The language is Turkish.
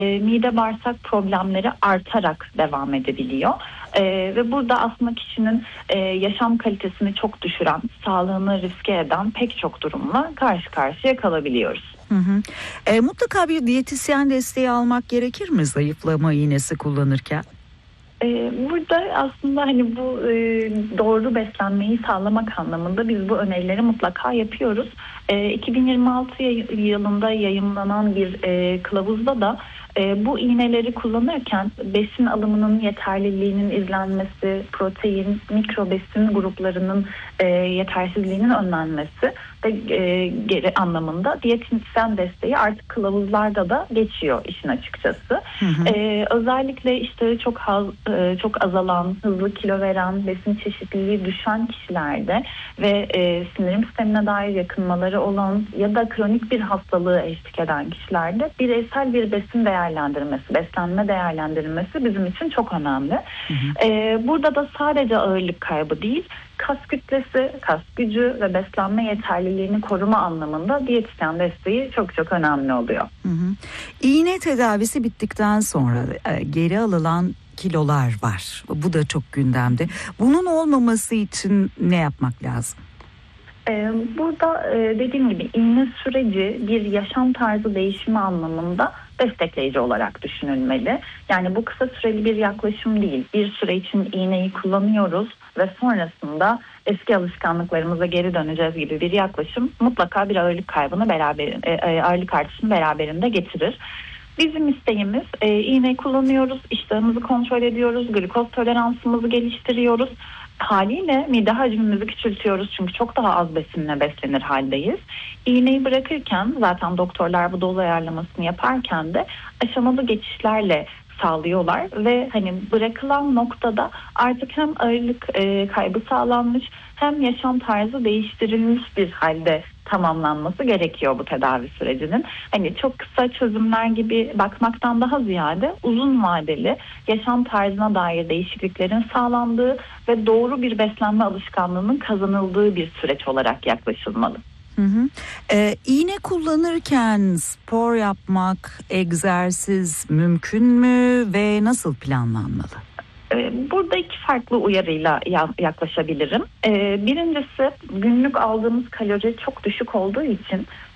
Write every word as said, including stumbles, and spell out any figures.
e, mide bağırsak problemleri artarak devam edebiliyor. E, ve burada aslında kişinin e, yaşam kalitesini çok düşüren, sağlığını riske eden pek çok durumla karşı karşıya kalabiliyoruz. Hı hı. E, mutlaka bir diyetisyen desteği almak gerekir mi zayıflama iğnesi kullanırken? Burada aslında hani bu doğru beslenmeyi sağlamak anlamında biz bu önerileri mutlaka yapıyoruz. iki bin yirmi altı yılında yayımlanan bir kılavuzda da bu iğneleri kullanırken besin alımının yeterliliğinin izlenmesi, protein, mikro besin gruplarının yetersizliğinin önlenmesi ve geri anlamında diyetisyen desteği artık kılavuzlarda da geçiyor işin açıkçası. Hı hı. Ee, özellikle işte çok az, çok azalan, hızlı kilo veren, besin çeşitliliği düşen kişilerde ve e, sindirim sistemine dair yakınmaları olan ya da kronik bir hastalığı eşlik eden kişilerde bireysel bir besin değerlendirmesi, beslenme değerlendirilmesi bizim için çok önemli. Hı hı. Ee, burada da sadece ağırlık kaybı değil, kas kütlesi, kas gücü ve beslenme yeterliliğini koruma anlamında diyetisyen desteği çok çok önemli oluyor. Hı hı. İğne tedavisi bittikten sonra e, geri alınan kilolar var. Bu da çok gündemde. Bunun olmaması için ne yapmak lazım? Burada dediğim gibi iğne süreci bir yaşam tarzı değişimi anlamında destekleyici olarak düşünülmeli. Yani bu kısa süreli bir yaklaşım değil. Bir süre için iğneyi kullanıyoruz ve sonrasında eski alışkanlıklarımıza geri döneceğiz gibi bir yaklaşım mutlaka bir ağırlık kaybını beraber, ağırlık artışını beraberinde getirir. Bizim isteğimiz e, iğneyi kullanıyoruz, iştahımızı kontrol ediyoruz, glikoz toleransımızı geliştiriyoruz. Haliyle mide hacmimizi küçültüyoruz çünkü çok daha az besinle beslenir haldeyiz. İğneyi bırakırken zaten doktorlar bu doz ayarlamasını yaparken de aşamalı geçişlerle sağlıyorlar ve hani bırakılan noktada artık hem ağırlık e, kaybı sağlanmış hem yaşam tarzı değiştirilmiş bir halde tamamlanması gerekiyor bu tedavi sürecinin. Hani çok kısa çözümler gibi bakmaktan daha ziyade uzun vadeli yaşam tarzına dair değişikliklerin sağlandığı ve doğru bir beslenme alışkanlığının kazanıldığı bir süreç olarak yaklaşılmalı. Hı hı. Ee, iğne kullanırken spor yapmak, egzersiz mümkün mü ve nasıl planlanmalı? Burada iki farklı uyarıyla yaklaşabilirim. Birincisi günlük aldığımız kalori çok düşük olduğu için